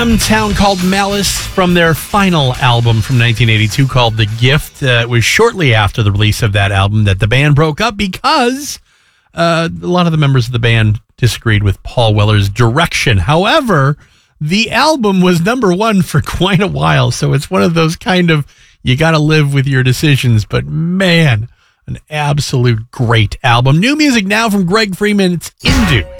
them, Town Called Malice, from their final album from 1982 called The Gift. It was shortly after the release of that album that the band broke up because a lot of the members of the band disagreed with Paul Weller's direction. However, the album was number one for quite a while, so it's one of those kind of, you got to live with your decisions, but man, an absolute great album. New music now from Greg Freeman. It's Indu.